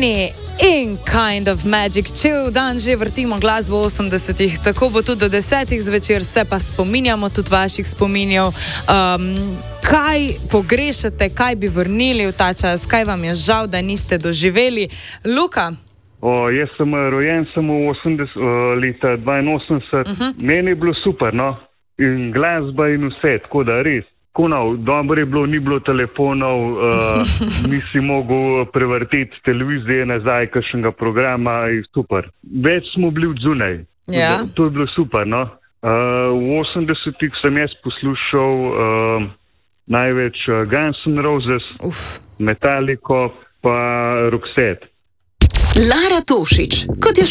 Mini in Kind of Magic. Cel dan že vrtimo glasbo 80-ih, tako bo tudi do 10 zvečer, se pa spominjamo tudi vaših spominjev. Kaj pogrešate, kaj bi vrnili v ta čas, kaj vam je žal, da niste doživeli? Luka? Jaz sem rojen samo leta 82. Meni je bilo super, no? In glasba in vse, tako da res. Dobro je bilo, ni bilo telefonov, nisi mogel prevrteti televizije nazaj, kakšnega programa, super. Več smo bili odzunaj. Ja. To je bilo super, no? V 80-ih sem jaz poslušal največ Guns N' Roses, Metallico pa Roxette. Lara Tošić, kot je